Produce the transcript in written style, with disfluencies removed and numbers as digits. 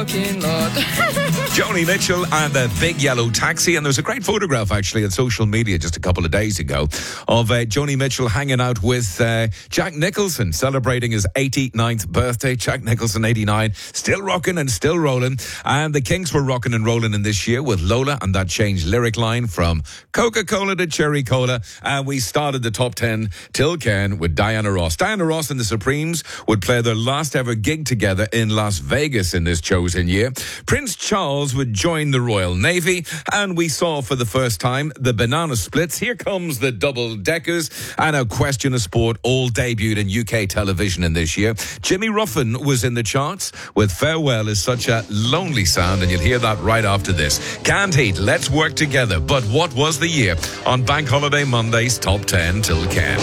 Lord. Joni Mitchell and the Big Yellow Taxi. And there was a great photograph actually on social media just a couple of days ago of Joni Mitchell hanging out with Jack Nicholson, celebrating his 89th birthday. Jack Nicholson, 89, still rocking and still rolling. And the Kinks were rocking and rolling in this year with Lola and that changed lyric line from Coca-Cola to Cherry Cola. And we started the top 10 till Ken with Diana Ross. Diana Ross and the Supremes would play their last ever gig together in Las Vegas in this chosen year. Prince Charles would join the Royal Navy, and we saw for the first time the Banana Splits. Here comes the Double Deckers, and A Question of Sport all debuted in UK television in this year. Jimmy Ruffin was in the charts with Farewell Is Such a Lonely Sound, and you'll hear that right after this. Canned Heat, Let's Work Together. But what was the year on Bank Holiday Monday's Top 10 till Ken?